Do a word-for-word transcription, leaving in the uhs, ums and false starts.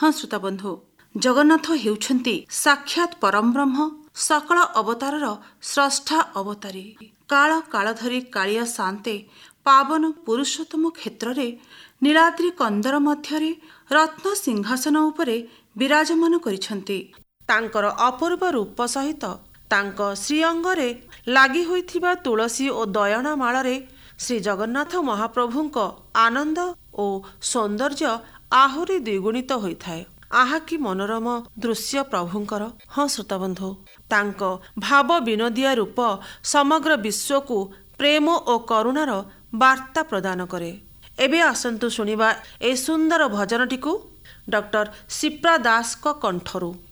ହଁ ଶ୍ରୋତା ବନ୍ଧୁ, ଜଗନ୍ନାଥ ହେଉଛନ୍ତି ସାକ୍ଷାତ ପରମବ୍ରହ୍ମ, ସକଳ ଅବତାରର ସ୍ରଷ୍ଟା ଅବତାରୀ। କାଳ କାଳ ଧରି କାଳିଆ ସାନ୍ତେ ପାବନ ପୁରୁଷୋତ୍ତମ କ୍ଷେତ୍ରରେ ନୀଳାଦ୍ରି କନ୍ଦର ମଧ୍ୟରେ ରତ୍ନ ସିଂହାସନ ଉପରେ ବିରାଜମାନ କରିଛନ୍ତି। ତାଙ୍କର ଅପୂର୍ବ ରୂପ ସହିତ ତାଙ୍କ ଶ୍ରୀଅଙ୍ଗରେ ଲାଗି ହୋଇଥିବା ତୁଳସୀ ଓ ଦୟଣା ମାଳରେ ଶ୍ରୀ ଜଗନ୍ନାଥ ମହାପ୍ରଭୁଙ୍କ ଆନନ୍ଦ ଓ ସୌନ୍ଦର୍ଯ୍ୟ ଆହୁରି ଦ୍ୱିଗୁଣିତ ହୋଇଥାଏ। ଆହା କି ମନୋରମ ଦୃଶ୍ୟ ପ୍ରଭୁଙ୍କର। ହଁ ଶ୍ରୋତାବନ୍ଧୁ, ତାଙ୍କ ଭାବ ବିନୋଦିଆ ରୂପ ସମଗ୍ର ବିଶ୍ୱକୁ ପ୍ରେମ ଓ କରୁଣାର ବାର୍ତ୍ତା ପ୍ରଦାନ କରେ। ଏବେ ଆସନ୍ତୁ ଶୁଣିବା ଏହି ସୁନ୍ଦର ଭଜନଟିକୁ ଡକ୍ଟର ଶିପ୍ରା ଦାସଙ୍କ କଣ୍ଠରୁ।